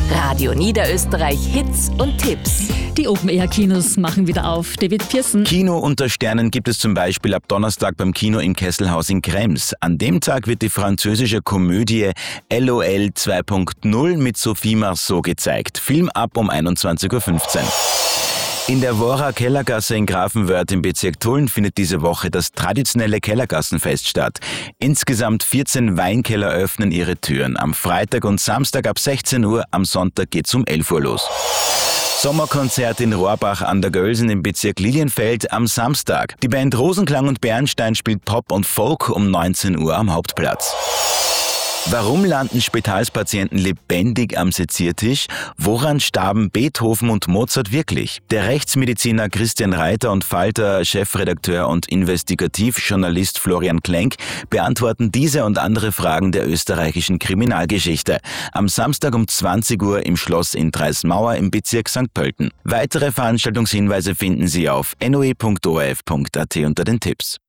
Radio Niederösterreich Hits und Tipps. Die Open-Air-Kinos machen wieder auf. David Pearson. Kino unter Sternen gibt es zum Beispiel ab Donnerstag beim Kino im Kesselhaus in Krems. An dem Tag wird die französische Komödie LOL 2.0 mit Sophie Marceau gezeigt. Film ab um 21.15 Uhr. In der Wora Kellergasse in Grafenwörth im Bezirk Tulln findet diese Woche das traditionelle Kellergassenfest statt. Insgesamt 14 Weinkeller öffnen ihre Türen. Am Freitag und Samstag ab 16 Uhr, am Sonntag geht's um 11 Uhr los. Sommerkonzert in Rohrbach an der Gölsen im Bezirk Lilienfeld am Samstag. Die Band Rosenklang und Bernstein spielt Pop und Folk um 19 Uhr am Hauptplatz. Warum landen Spitalspatienten lebendig am Seziertisch? Woran starben Beethoven und Mozart wirklich? Der Rechtsmediziner Christian Reiter und Falter-Chefredakteur und Investigativjournalist Florian Klenk beantworten diese und andere Fragen der österreichischen Kriminalgeschichte. Am Samstag um 20 Uhr im Schloss in Dreismauer im Bezirk St. Pölten. Weitere Veranstaltungshinweise finden Sie auf noe.orf.at unter den Tipps.